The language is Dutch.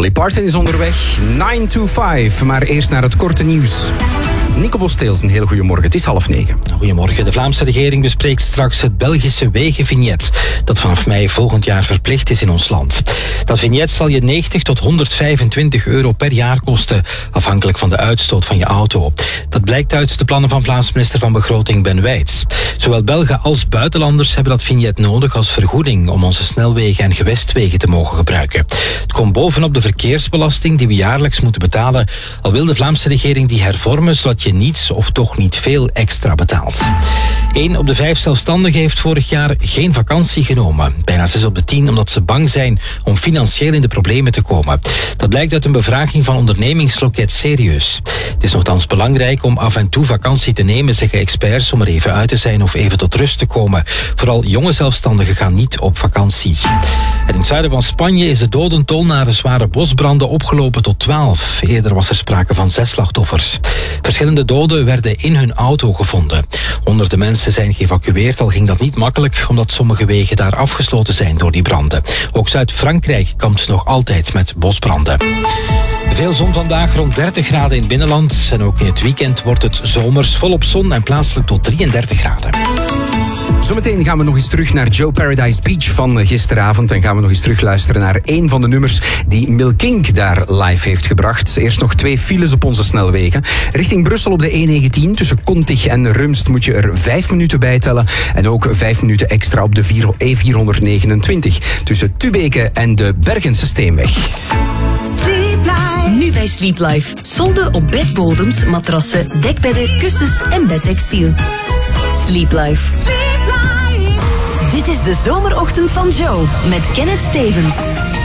Dolly Parton is onderweg. 9 to 5, maar eerst naar het korte nieuws. Nico Bosteels, een hele goede morgen. Het is 8:30. Goedemorgen. De Vlaamse regering bespreekt straks het Belgische wegenvignet, dat vanaf mei volgend jaar verplicht is in ons land. Dat vignet zal je 90 tot 125 euro per jaar kosten, afhankelijk van de uitstoot van je auto. Dat blijkt uit de plannen van Vlaams minister van Begroting Ben Wijts. Zowel Belgen als buitenlanders hebben dat vignet nodig als vergoeding om onze snelwegen en gewestwegen te mogen gebruiken. Het komt bovenop de verkeersbelasting die we jaarlijks moeten betalen, al wil de Vlaamse regering die hervormen zodat je niets of toch niet veel extra betaalt. 1 op de 5 zelfstandigen heeft vorig jaar geen vakantie genomen. Bijna 6 op de 10 omdat ze bang zijn om financieel in de problemen te komen. Dat blijkt uit een bevraging van ondernemingsloket Serieus. Het is nogthans belangrijk om af en toe vakantie te nemen, zeggen experts, om er even uit te zijn of even tot rust te komen. Vooral jonge zelfstandigen gaan niet op vakantie. En in het zuiden van Spanje is de dodental na de zware bosbranden opgelopen tot 12. Eerder was er sprake van 6 slachtoffers. Verschillende doden werden in hun auto gevonden. Honderden mensen zijn geëvacueerd, al ging dat niet makkelijk, omdat sommige wegen daar afgesloten zijn door die branden. Ook Zuid-Frankrijk kampt nog altijd met bosbranden. Veel zon vandaag, rond 30 graden in het binnenland. En ook in het weekend wordt het zomers, volop zon en plaatselijk tot 33 graden. Zometeen gaan we nog eens terug naar Joe Paradise Beach van gisteravond en gaan we nog eens terugluisteren naar een van de nummers die Milkink daar live heeft gebracht. Eerst nog 2 files op onze snelwegen. Richting Brussel op de E19 tussen Kontig en Rumst moet je er 5 minuten bij tellen en ook 5 minuten extra op de E429 tussen Tubeke en de Bergense Steenweg. Nu bij Sleep Life. Solden op bedbodems, matrassen, dekbedden, kussens en bedtextiel. Sleep Life. Dit is de zomerochtend van Joe met Kenneth Stevens.